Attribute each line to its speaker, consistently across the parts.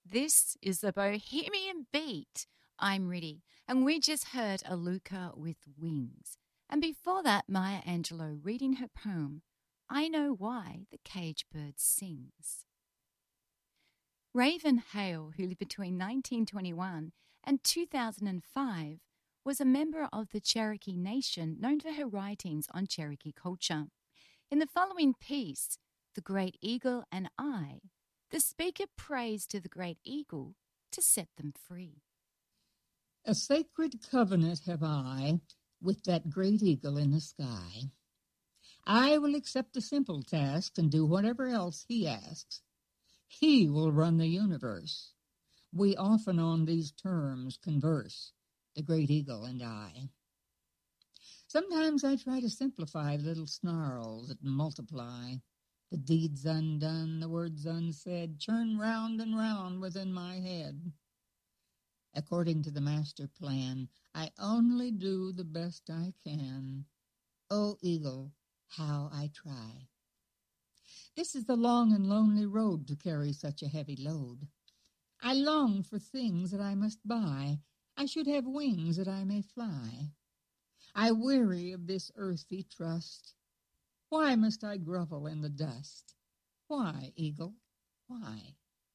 Speaker 1: This is the Bohemian Beat. I'm Riddy, and we just heard Aluka with Wings. And before that, Maya Angelou reading her poem, I Know Why the Cage Bird Sings. Raven Hale, who lived between 1921 and 2005, was a member of the Cherokee Nation known for her writings on Cherokee culture. In the following piece, The Great Eagle and I, the speaker prays to the great eagle to set them free.
Speaker 2: A sacred covenant have I with that great eagle in the sky. I will accept the simple task and do whatever else he asks. He will run the universe. We often on these terms converse, the great eagle and I. Sometimes I try to simplify little snarls that multiply. The deeds undone, the words unsaid, churn round and round within my head. According to the master plan, I only do the best I can. O eagle, how I try. This is the long and lonely road to carry such a heavy load. I long for things that I must buy. I should have wings that I may fly. I weary of this earthly trust. Why must I grovel in the dust? Why, eagle, why?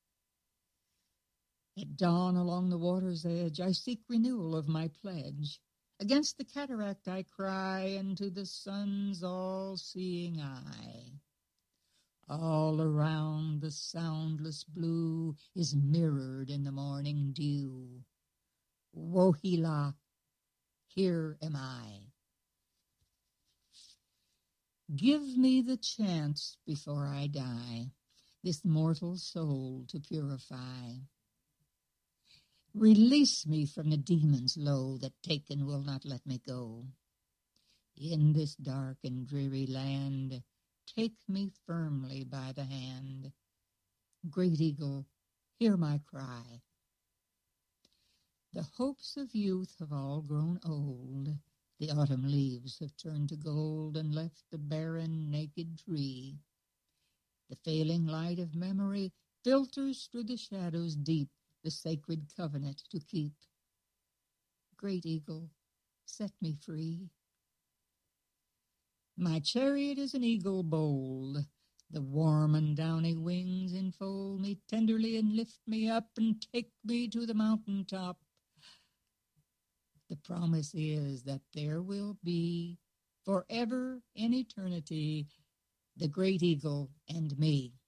Speaker 2: At dawn along the water's edge I seek renewal of my pledge. Against the cataract I cry, and to the sun's all-seeing eye. All around the soundless blue is mirrored in the morning dew. Wohila, here am I. Give me the chance before I die, this mortal soul to purify. Release me from the demons low that take and will not let me go. In this dark and dreary land, take me firmly by the hand. Great eagle, hear my cry. The hopes of youth have all grown old. The autumn leaves have turned to gold and left the barren, naked tree. The failing light of memory filters through the shadows deep the sacred covenant to keep. Great eagle, set me free. My chariot is an eagle bold. The warm and downy wings enfold me tenderly and lift me up and take me to the mountain top. The promise is that there will be, forever in eternity, the great eagle and me.